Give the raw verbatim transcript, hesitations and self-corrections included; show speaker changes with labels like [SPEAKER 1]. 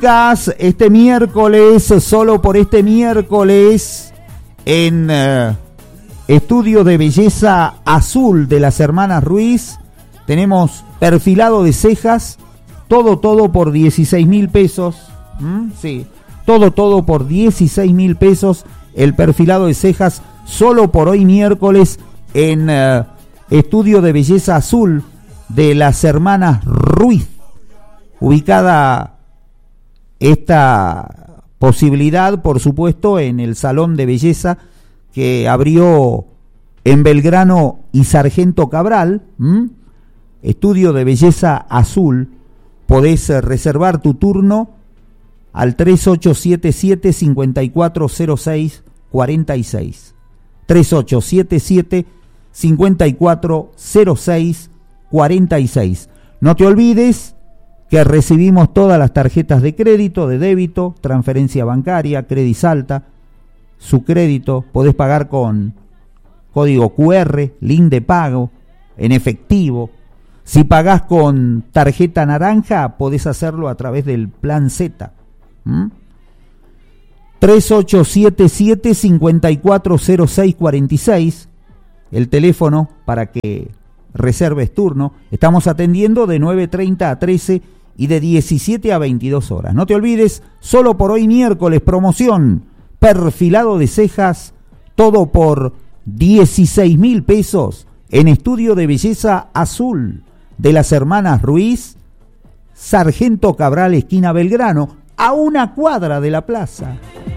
[SPEAKER 1] Este miércoles, solo por este miércoles, en uh, Estudio de Belleza Azul de las Hermanas Ruiz, tenemos perfilado de cejas, todo, todo por dieciséis mil pesos. ¿Mm? Sí, todo, todo por dieciséis mil pesos. El perfilado de cejas, solo por hoy miércoles, en uh, Estudio de Belleza Azul de las Hermanas Ruiz, ubicada esta posibilidad, por supuesto, en el Salón de Belleza que abrió en Belgrano y Sargento Cabral. ¿Mm? Estudio de Belleza Azul. Podés reservar tu turno al tres ocho siete siete, cinco cuatro cero seis, cuatro seis. tres ocho siete siete, cinco cuatro cero seis, cuatro seis. No te olvides que recibimos todas las tarjetas de crédito, de débito, transferencia bancaria, Credisalta, su crédito, podés pagar con código cu erre, link de pago, en efectivo. Si pagás con tarjeta naranja, podés hacerlo a través del plan Z. ¿Mm? tres ocho siete siete, cinco cuatro cero seis, cuatro seis, el teléfono para que reserves turno. Estamos atendiendo de nueve treinta a trece y de diecisiete a veintidós horas. No te olvides, solo por hoy miércoles, promoción, perfilado de cejas, todo por dieciséis mil pesos en Estudio de Belleza Azul de las Hermanas Ruiz, Sargento Cabral, esquina Belgrano, a una cuadra de la plaza.